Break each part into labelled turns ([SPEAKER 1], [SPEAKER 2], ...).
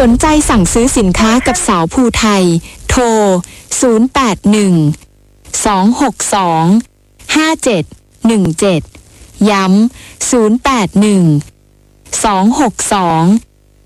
[SPEAKER 1] นใจสั่งซื้อสินค้ากับสาวภูไทยโทร081 262 5717ย้ำ081 262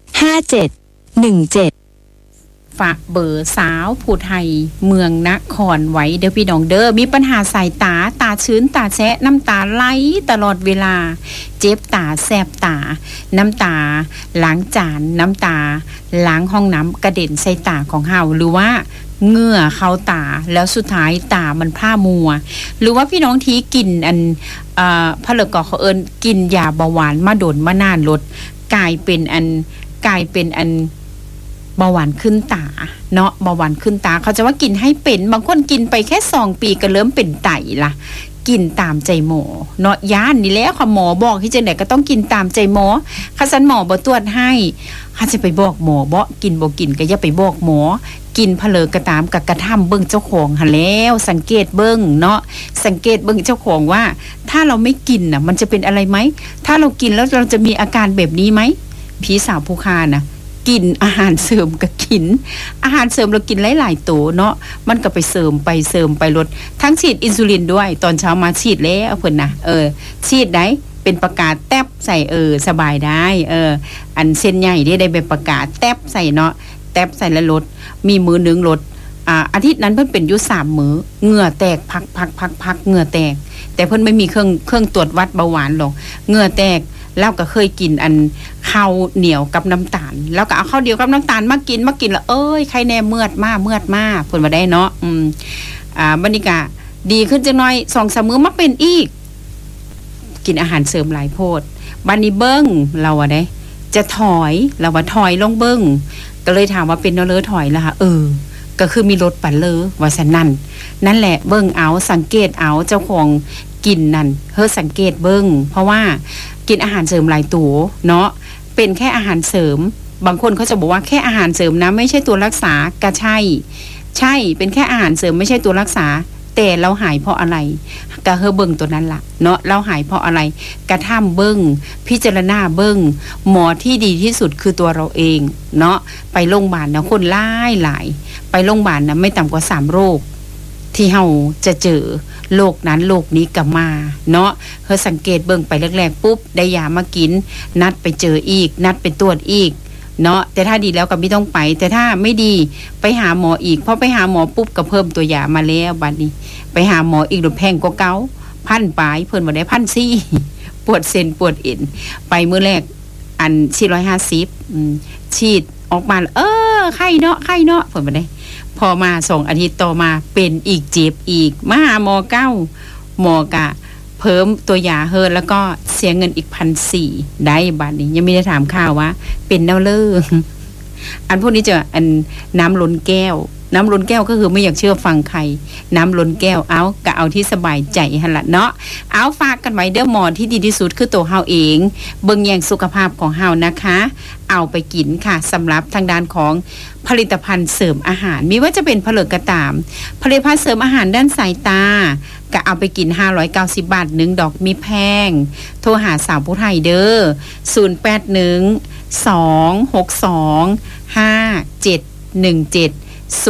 [SPEAKER 1] 5717
[SPEAKER 2] ฝากเบอร์สาวภูไทยเมืองนครไว้เด้อพี่น้องเด้อมีปัญหาสายตาชื้นตาแฉะน้ำตาไหลตลอดเวลาเจ็บตาแสบตาน้ำตาล้างจานน้ำตาล้างห้องน้ำกระเด็นใส่ตาของเฮาหรือว่าเหงื่อเข้าตาแล้วสุดท้ายตามันพร่ามัวหรือว่าพี่น้องที่กินอันพะเลิกก็เขาเอิ้นกินยาเบาหวานมาโดนมานานลดกลายเป็นอันเบาหวานขึ้นตาเนาะเบาหวานขึ้นตาเขาจะว่ากินให้เป็นบางคนกินไปแค่2 ปีก็เริ่มเป็นไตล่ะกินตามใจหมอเนาะย่านนี่แหละค่ะหมอบอกที่จังได๋ก็ต้องกินตามใจหมอคันซั่นหมอบ่ตรวจให้ถ้าจะไปบอกหมอบ่กินบ่กินก็อย่าไปบอกหมอกินเพลอก็ตามกะกระทำเบิ่งเจ้าของหั่นแล้วสังเกตเบิ่งเนาะสังเกตเบิ่งเจ้าของว่าถ้าเราไม่กินน่ะมันจะเป็นอะไรมั้ยถ้าเรากินแล้วเราจะมีอาการแบบนี้มั้ยพี่สาวผู้ค้าน่ะกินอาหารเสริมก็กินอาหารเสริมเรากินหลายๆโตเนาะมันก็ไปเสริมไปลดทั้งฉีดอินซูลินด้วยตอนเช้ามาฉีดแล้วเพิ่นน่ะฉีดได้เป็นประกาศแต๊บใส่สบายได้อันเส้นใหญ่ได้เป็นประกาศแต๊บใส่เนาะแต๊บใส่แล้วลดมีมื้อนึงลดอาทิตย์นั้นเพิ่นเป็นอยู่3มื้อเหงื่อแตกพักเหงื่อแตกแต่เพิ่นไม่มีเครื่องตรวจวัดเบาหวานหรอกเหงื่อแตกแล้วก็เคยกินอันข้าวเหนียวกับน้ำตาลแล้วก็เอาข้าวเดียวกับน้ำตาลมากินแล้วใครแน่เมือดมากเพิ่นบ่ได้เนาะบรรยากาศดีขึ้นจังน้อย 2-3 มื้อมาเป็นอีกกินอาหารเสริมหลายโพดบัดนี้เบิ่งเราอะได้จะถอยเราว่าถอยลงเบิ่งก็เลยถามว่าเป็นเนาะเลอถอยล่ะค่ะก็คือมีรถปั่นเลอว่าซั่นนั่นแหละเบิ่งเอาสังเกตเอาเจ้าของกินนั่นสังเกตเบิ่งเพราะว่ากินอาหารเสริมหลายตัวเนาะเป็นแค่อาหารเสริมบางคนเขาจะบอกว่าแค่อาหารเสริมนะไม่ใช่ตัวรักษาก็ใช่เป็นแค่อาหารเสริมไม่ใช่ตัวรักษาแต่เราหายเพราะอะไรก็เบิ่งตัวนั้นล่ะเนาะเราหายเพราะอะไรกระทั่งเบิ่งพิจารณาเบิ่งหมอที่ดีที่สุดคือตัวเราเองเนาะไปโรงพยาบาลนะคนหลายไปโรงพยาบาลนะไม่ต่ำกว่า3โรคที่เฮาจะเจอโรคนั้นโรคนี้ก็มาเนาะสังเกตเบิ่งไปแรกๆปุ๊บได้ยามากินนัดไปเจออีกนัดไปตรวจอีกเนาะแต่ถ้าดีแล้วก็ไม่ต้องไปแต่ถ้าไม่ดีไปหาหมออีกพอไปหาหมอปุ๊บก็เพิ่มตัวยามาแล้วบัดนี้ไปหาหมออีกแพงกว่าเก่า1,000 ปลายเพิ่นบ่ได้ 1,400 ปวดเส้นปวดเอ็นไปมื้อแรกอัน450ฉีดออกมาไข้เนาะเพิ่นบ่ได้พอมา2 อาทิตย์ต่อมาเป็นอีกเจ็บอีกมาหาหมอเก้าหมอกะเพิ่มตัวยาแล้วก็เสียเงินอีก 1,400 ได้บัดนี้ยังไม่ได้ถามข่าวว่าเป็นเนาเลออันพวกนี้จะอันน้ำล้นแก้วก็คือไม่อยากเชื่อฟังใครน้ำล้นแก้วก็เอาที่สบายใจหั่นล่ะเนาะฝากกันไว้เด้อหมอที่ดีที่สุดคือตัวเฮาเองเบิ่งแยงสุขภาพของเฮานะคะเอาไปกินค่ะสำหรับทางด้านของผลิตภัณฑ์เสริมอาหารมีว่าจะเป็นผลิตก็ตามผลิตภัณฑ์เสริมอาหารด้านสายตาก็เอาไปกิน590 บาท1ดอกมีแพงโทรหาสาวผู้ไทยเด้อ081 262 5717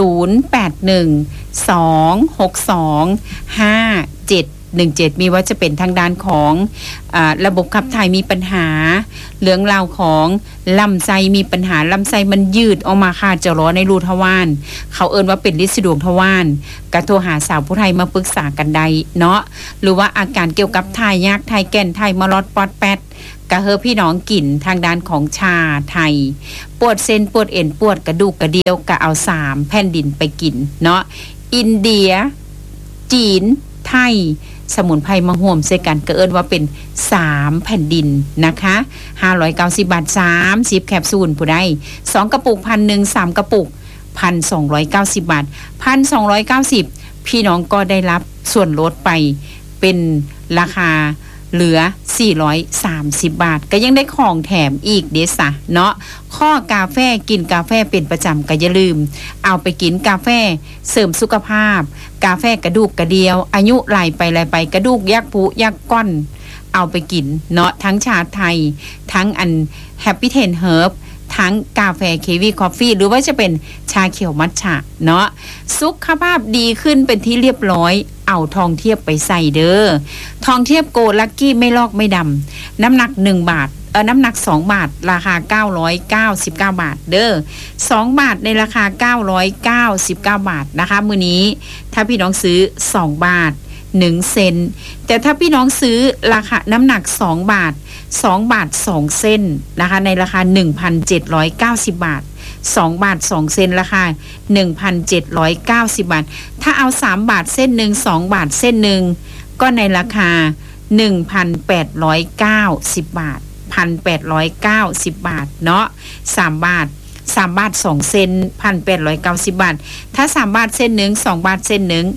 [SPEAKER 2] 081-262-5717มีว่าจะเป็นทางด้านของระบบขับถ่ายมีปัญหาเรื่องราวของลำไส้มีปัญหาลำไส้มันยืดออกมาค่ะจะร้อนในรูทวารเขาเอิ้นว่าเป็นฤทธิ์สะดวกทวารก็โทรหาสาวผู้ไทยมาปรึกษากันได้เนาะหรือว่าอาการเกี่ยวกับถ่ายยากถ่ายแก่นถ่ายมะลอดปอดแปดกะพี่น้องกินทางด้านของชาไทยปวดเส้นปวดเอ็นปวดกระดูกกระเดี่ยวกะเอา3แผ่นดินไปกินเนาะอินเดียจีนไทยสมุนไพรมาห่วมใส่กันก็เอิ้นว่าเป็น3แผ่นดินนะคะ590 บาท30แคปซูลผู้ใด2กระปุก 1,000 3กระปุก 1,290 บาท 1,290 พี่น้องก็ได้รับส่วนลดไปเป็นราคาเหลือ430 บาทก็ยังได้ของแถมอีกเด้ซะเนาะข้อกาแฟกินกาแฟเป็นประจำก็อย่าลืมเอาไปกินกาแฟเสริมสุขภาพกาแฟกระดูกกระเดียวอายุไหลไปกระดูกยักผูยักก้อนเอาไปกินเนาะทั้งชาไทยทั้งอันแฮปปี้เทนเฮิร์บทั้งกาแฟเควีคอฟฟี่หรือว่าจะเป็นชาเขียวมัทฉะเนาะสุขภาพดีขึ้นเป็นที่เรียบร้อยเอาทองเทียบไปใส่เด้อทองเทียบโกลักกี้ไม่ลอกไม่ดำน้ำหนัก1 บาทน้ำหนัก2 บาทราคา999 บาทเด้อ2 บาทในราคา999 บาทนะคะมื้อนี้ถ้าพี่น้องซื้อ2 บาท1 เซนแต่ถ้าพี่น้องซื้อราคาน้ำหนัก2 บาท2 บาท2 เส้นนะคะในราคา 1,790 บาท2 บาท2 เซนราคา 1,790 บาทถ้าเอา3 บาทเส้นหนึ่ง2 บาทเส้นหนึ่งก็ในราคา 1,890 บาท1,890 บาทเนาะ3 บาท3 บาท2 เซน 1,890 บาทถ้า3 บาทเส้นหนึ่ง2 บาทเส้นหนึ่ง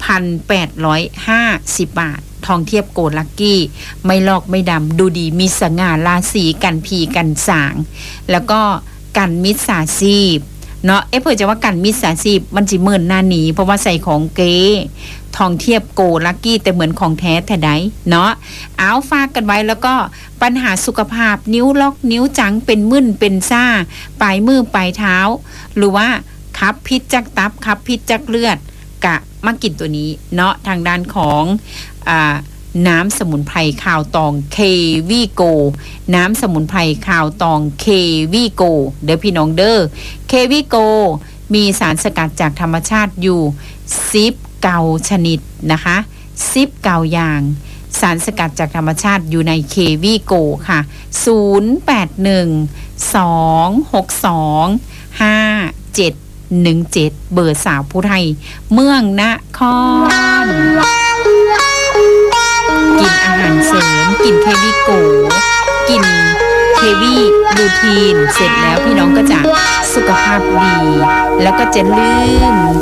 [SPEAKER 2] 1,850 บาททองเทียบโกลักกี้ไม่ลอกไม่ดำดูดีมีสง่าราศีกันผีกันสางแล้วก็กันมิจฉาชีพเนาะเพื่อจะว่ากันมิจฉาชีพมันจิเมินหน้าหนีเพราะว่าใส่ของเก๋ทองเทียบโกลักกี้แต่เหมือนของแท้แต่ใดเนาะเอาฝากกันไว้แล้วก็ปัญหาสุขภาพนิ้วล็อกนิ้วจังเป็นมึนเป็นซ่าปลายมือปลายเท้าหรือว่าคับพิษจากตับคับพิษจากเลือดกะมากินตัวนี้เนาะทางด้านของน้ำสมุนไพรข่าวตองเควีโกน้ำสมุนไพรข่าวตองเควีโกเด้อพี่น้องเด้อเควีโกมีสารสกัดจากธรรมชาติอยู่10 ชนิดนะคะ10 อย่างสารสกัดจากธรรมชาติอยู่ในเควีโกค่ะ0812625717เบอร์สาวผู้ไทยเมืองนครกินอาหารเสริมกินเควีโกกินเควีลูทีนเสร็จแล้วพี่น้องก็จะสุขภาพดีแล้วก็จะลืม